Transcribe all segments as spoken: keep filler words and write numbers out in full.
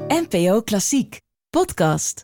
N P O Klassiek, podcast.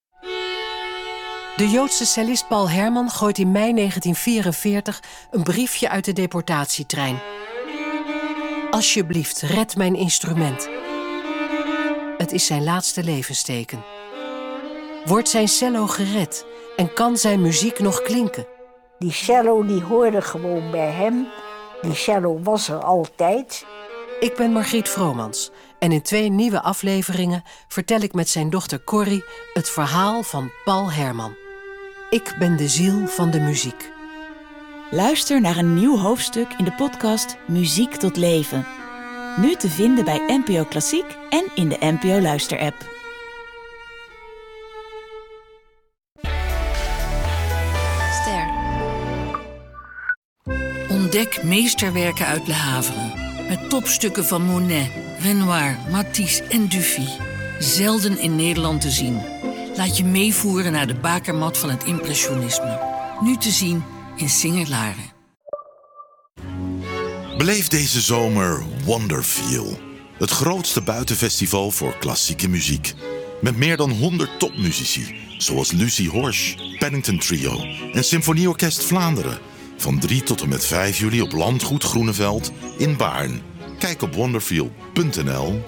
De Joodse cellist Paul Herman gooit in mei negentien vierenveertig een briefje uit de deportatietrein. Alsjeblieft, red mijn instrument. Het is zijn laatste levensteken. Wordt zijn cello gered en kan zijn muziek nog klinken? Die cello die hoorde gewoon bij hem. Die cello was er altijd. Ik ben Margriet Vromans en in twee nieuwe afleveringen vertel ik met zijn dochter Corrie het verhaal van Paul Herman. Ik ben de ziel van de muziek. Luister naar een nieuw hoofdstuk in de podcast Muziek tot Leven. Nu te vinden bij N P O Klassiek en in de N P O Luister-app. Ster. Ontdek meesterwerken uit Le Havre. Met topstukken van Monet, Renoir, Matisse en Dufy. Zelden in Nederland te zien. Laat je meevoeren naar de bakermat van het impressionisme. Nu te zien in Singer-Laren. Beleef deze zomer Wonderfeel. Het grootste buitenfestival voor klassieke muziek. Met meer dan honderd topmuzici. Zoals Lucie Horsch, Paddington Trio en Symfonieorkest Vlaanderen. Van drie tot en met vijf juli op Landgoed Groeneveld in Baarn. Kijk op wonderfeel punt n l.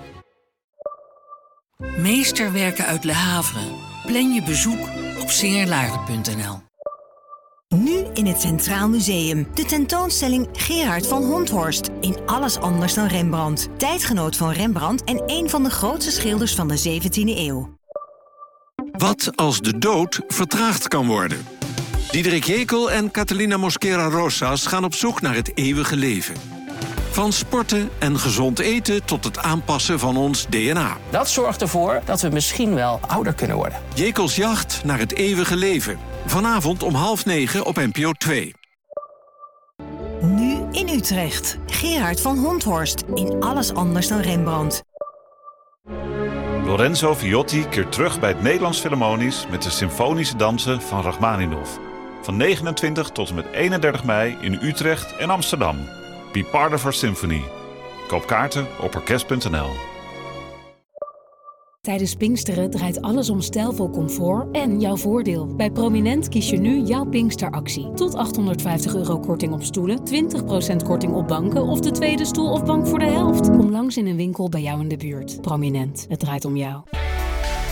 Meesterwerken uit Le Havre. Plan je bezoek op singerlaren punt n l. Nu in het Centraal Museum. De tentoonstelling Gerard van Honthorst. In alles anders dan Rembrandt. Tijdgenoot van Rembrandt en een van de grootste schilders van de zeventiende eeuw. Wat als de dood vertraagd kan worden? Diederik Jekyll en Catalina Mosquera Rosas gaan op zoek naar het eeuwige leven. Van sporten en gezond eten tot het aanpassen van ons D N A. Dat zorgt ervoor dat we misschien wel ouder kunnen worden. Jekylls jacht naar het eeuwige leven. Vanavond om half negen op N P O twee. Nu in Utrecht. Gerard van Honthorst. In alles anders dan Rembrandt. Lorenzo Viotti keert terug bij het Nederlands Philharmonisch met de symfonische dansen van Rachmaninov. Van negenentwintig tot en met eenendertig mei in Utrecht en Amsterdam. Be part of our symphony. Koop kaarten op orkest punt n l. Tijdens Pinksteren draait alles om stijlvol comfort en jouw voordeel. Bij Prominent kies je nu jouw Pinksteractie. Tot achthonderdvijftig euro korting op stoelen, twintig procent korting op banken of de tweede stoel of bank voor de helft. Kom langs in een winkel bij jou in de buurt. Prominent, het draait om jou.